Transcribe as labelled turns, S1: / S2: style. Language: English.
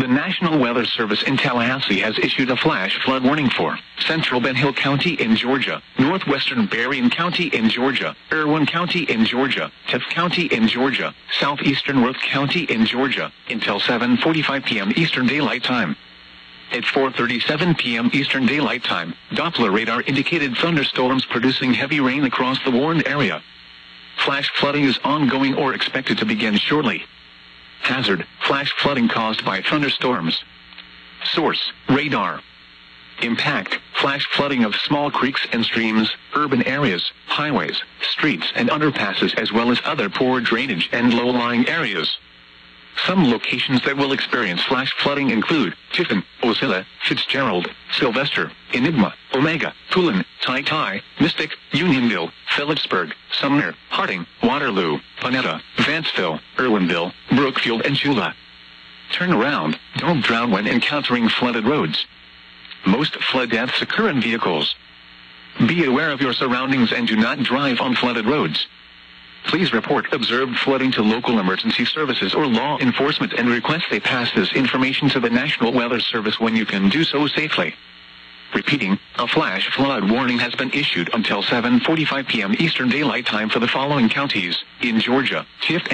S1: The National Weather Service in Tallahassee has issued a flash flood warning for central Ben Hill County in Georgia, northwestern Berrien County in Georgia, Irwin County in Georgia, Tift County in Georgia, southeastern Worth County in Georgia, until 7:45 p.m. Eastern Daylight Time. At 4:37 p.m. Eastern Daylight Time, Doppler radar indicated thunderstorms producing heavy rain across the warned area. Flash flooding is ongoing or expected to begin shortly. Hazard: flash flooding caused by thunderstorms. Source: radar. Impact: flash flooding of small creeks and streams, urban areas, highways, streets and underpasses, as well as other poor drainage and low-lying areas. Some locations that will experience flash flooding include Tiffin, Ocilla, Fitzgerald, Sylvester, Enigma, Omega, Tulin, Tai, Mystic, Unionville, Phillipsburg, Sumner, Harding, Waterloo, Panetta, Vanceville, Irwinville, Brookfield and Chula. Turn around, don't drown when encountering flooded roads. Most flood deaths occur in vehicles. Be aware of your surroundings and do not drive on flooded roads. Please report observed flooding to local emergency services or law enforcement and request they pass this information to the National Weather Service when you can do so safely. Repeating, a flash flood warning has been issued until 7:45 p.m. Eastern Daylight Time for the following counties in Georgia: Tift